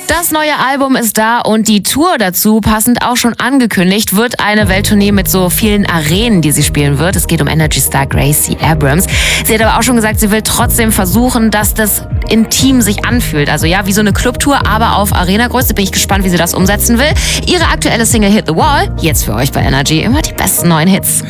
Das neue Album ist da und die Tour dazu, passend auch schon angekündigt, wird eine Welttournee mit so vielen Arenen, die sie spielen wird. Es geht um Energy-Star Gracie Abrams. Sie hat aber auch schon gesagt, sie will trotzdem versuchen, dass das intim sich anfühlt. Also ja, wie so eine Clubtour, aber auf Arena-Größe. Bin ich gespannt, wie sie das umsetzen will. Ihre aktuelle Single Hit the Wall, jetzt für euch bei Energy. Immer die besten neuen Hits.